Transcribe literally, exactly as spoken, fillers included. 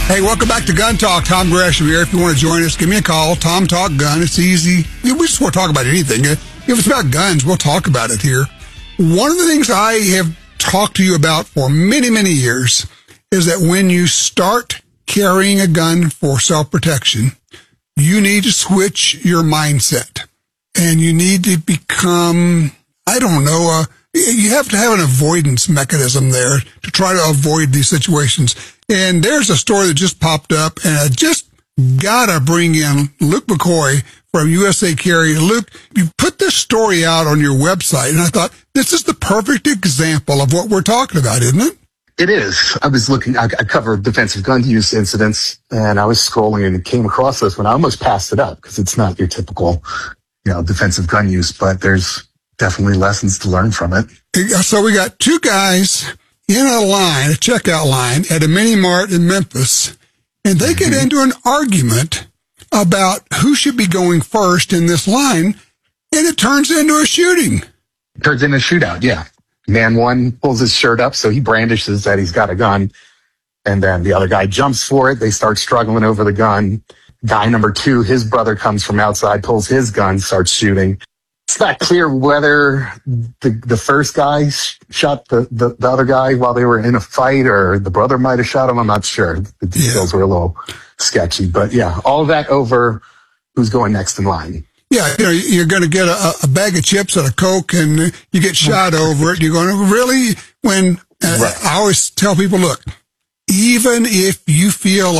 Hey, welcome back to Gun Talk. Tom Gresham here. If you want to join us, give me a call. Tom Talk Gun. It's easy. We just want to talk about anything. If it's about guns, we'll talk about it here. One of the things I have talked to you about for many, many years is that when you start carrying a gun for self-protection, you need to switch your mindset. And you need to become, I don't know, uh, you have to have an avoidance mechanism there to try to avoid these situations. And there's a story that just popped up, and I just gotta bring in Luke McCoy from U S A Carry. Luke, you put this story out on your website, and I thought, this is the perfect example of what we're talking about, isn't it? It is. I was looking, I, I cover defensive gun use incidents, and I was scrolling and came across this one. I almost passed it up because it's not your typical, you know, defensive gun use, but there's definitely lessons to learn from it. So we got two guys in a line, a checkout line at a mini mart in Memphis, and they get mm-hmm. into an argument about who should be going first in this line, and it turns into a shooting. It turns into a shootout, yeah. Man one pulls his shirt up, so he brandishes that he's got a gun, and then the other guy jumps for it. They start struggling over the gun. Guy number two, his brother comes from outside, pulls his gun, starts shooting. It's not clear whether the the first guy sh- shot the, the, the other guy while they were in a fight, or the brother might have shot him. I'm not sure. The details yeah. were a little sketchy. But yeah, all of that over who's going next in line. Yeah, you know, you're going to get a, a bag of chips and a Coke, and you get shot over it. You're going to really, when uh, right. I always tell people, look, even if you feel